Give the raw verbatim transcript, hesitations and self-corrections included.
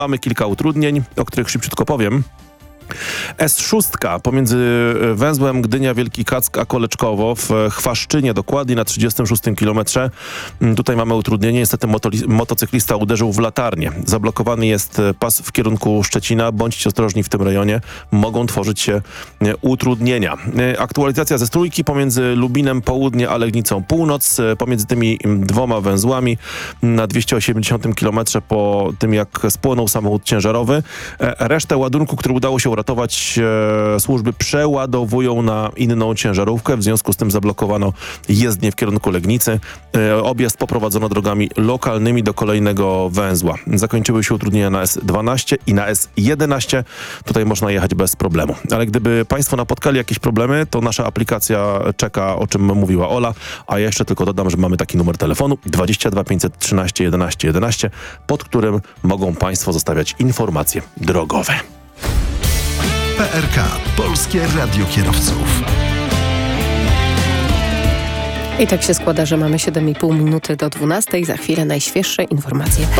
Mamy kilka utrudnień, o których szybciutko powiem. S sześć pomiędzy węzłem Gdynia-Wielki Kack a Koleczkowo w Chwaszczynie, dokładnie na trzydziestym szóstym kilometrze. Tutaj mamy utrudnienie. Niestety moto- motocyklista uderzył w latarnię. Zablokowany jest pas w kierunku Szczecina. Bądźcie ostrożni w tym rejonie. Mogą tworzyć się utrudnienia. Aktualizacja ze Strójki pomiędzy Lubinem Południe a Legnicą Północ. Pomiędzy tymi dwoma węzłami na dwieście osiemdziesiątym kilometrze po tym, jak spłonął samochód ciężarowy. Resztę ładunku, który udało się uratować, e, służby przeładowują na inną ciężarówkę. W związku z tym zablokowano jezdnię w kierunku Legnicy. E, objazd poprowadzono drogami lokalnymi do kolejnego węzła. Zakończyły się utrudnienia na S dwanaście i na S jedenaście. Tutaj można jechać bez problemu. Ale gdyby Państwo napotkali jakieś problemy, to nasza aplikacja czeka, o czym mówiła Ola. A ja jeszcze tylko dodam, że mamy taki numer telefonu dwadzieścia dwa pięćset trzynaście jedenaście jedenaście, pod którym mogą Państwo zostawiać informacje drogowe. P R K. Polskie Radio Kierowców. I tak się składa, że mamy siedem i pół minuty do dwunastej. Za chwilę najświeższe informacje.